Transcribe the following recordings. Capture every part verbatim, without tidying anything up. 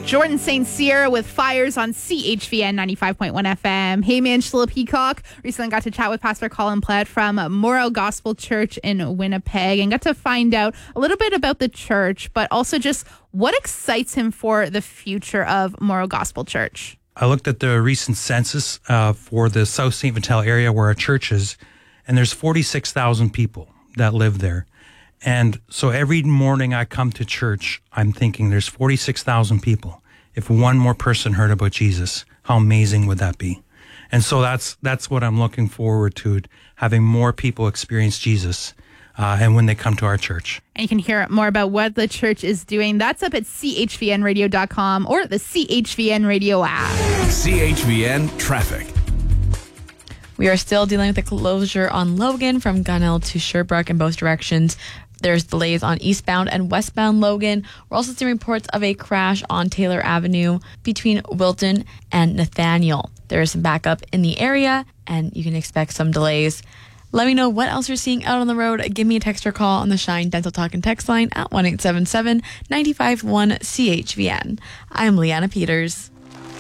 Jordan Saint Cyr with Fires on C H V N ninety-five point one F M. Hey, Angela Peacock. Recently got to chat with Pastor Colin Platt from Morrow Gospel Church in Winnipeg and got to find out a little bit about the church, but also just what excites him for the future of Morrow Gospel Church. I looked at the recent census uh, for the South Saint Vital area where our church is, and there's forty-six thousand people that live there. And so every morning I come to church, I'm thinking there's forty-six thousand people. If one more person heard about Jesus, how amazing would that be? And so that's that's what I'm looking forward to, having more people experience Jesus uh, and when they come to our church. And you can hear more about what the church is doing. That's up at C H V N radio dot com or the C H V N Radio app. C H V N Traffic. We are still dealing with the closure on Logan from Gunnell to Sherbrooke in both directions. There's delays on eastbound and westbound Logan. We're also seeing reports of a crash on Taylor Avenue between Wilton and Nathaniel. There is some backup in the area, and you can expect some delays. Let me know what else you're seeing out on the road. Give me a text or call on the Shine Dental Talk and Text line at one eight seven seven, nine five one, C H V N. I'm Leanna Peters.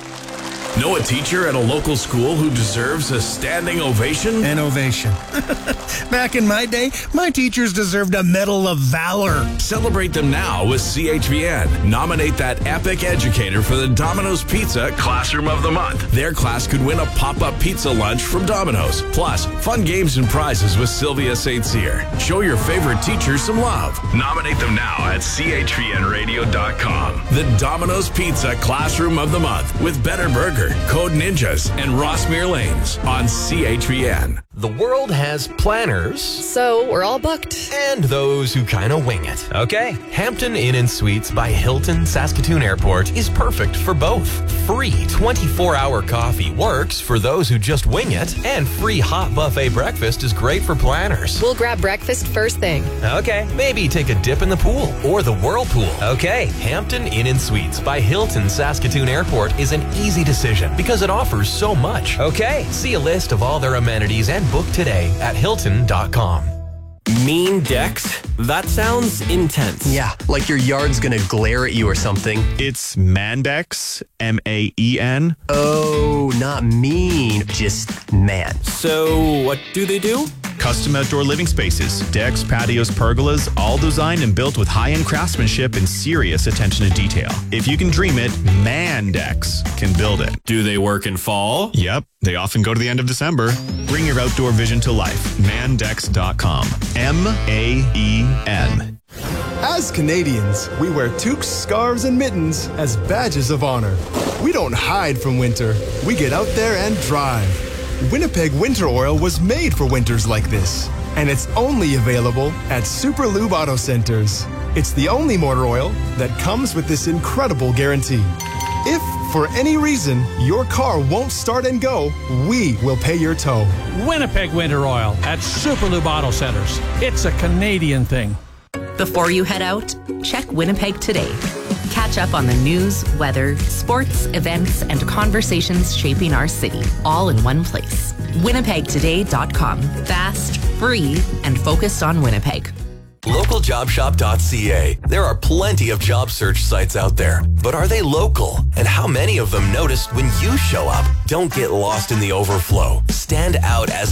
Know a teacher at a local school who deserves a standing ovation? An ovation. Back in my day, my teachers deserved a Medal of Valor. Celebrate them now with C H V N. Nominate that epic educator for the Domino's Pizza Classroom of the Month. Their class could win a pop-up pizza lunch from Domino's. Plus, fun games and prizes with Sylvia Saint Cyr. Show your favorite teacher some love. Nominate them now at C H V N radio dot com. The Domino's Pizza Classroom of the Month with Better Burger, Code Ninjas, and Rossmere Lanes on C H V N. The world has planners, so we're all booked, and those who kind of wing it. Okay, Hampton Inn and Suites by Hilton Saskatoon Airport is perfect for both. Free twenty-four hour coffee works for those who just wing it, and free hot buffet breakfast is great for planners. We'll grab breakfast first thing. Okay, maybe take a dip in the pool or the whirlpool. Okay, Hampton Inn and Suites by Hilton Saskatoon Airport is an easy decision because it offers so much. Okay, see a list of all their amenities and book today at hilton dot com. Mean decks? That sounds intense. Yeah, like your yard's gonna glare at you or something. It's Mandex, M A E N. Oh, not mean, just man. So, what do they do? Custom outdoor living spaces, decks, patios, pergolas, all designed and built with high-end craftsmanship and serious attention to detail. If you can dream it, Mandex can build it. Do they work in fall? Yep, they often go to the end of December. Bring your outdoor vision to life. Mandex dot com. M A E N. As Canadians, we wear toques, scarves, and mittens as badges of honor. We don't hide from winter. We get out there and drive. Winnipeg Winter Oil was made for winters like this, and it's only available at Super Lube Auto Centers. It's the only motor oil that comes with this incredible guarantee. If, for any reason, your car won't start and go, we will pay your tow. Winnipeg Winter Oil at Super Lube Auto Centers. It's a Canadian thing. Before you head out, check Winnipeg Today. Catch up on the news, weather, sports, events, and conversations shaping our city, all in one place. winnipeg today dot com. Fast, free, and focused on Winnipeg. local job shop dot c a. There are plenty of job search sites out there, but are they local? And how many of them notice when you show up? Don't get lost in the overflow. Stand out as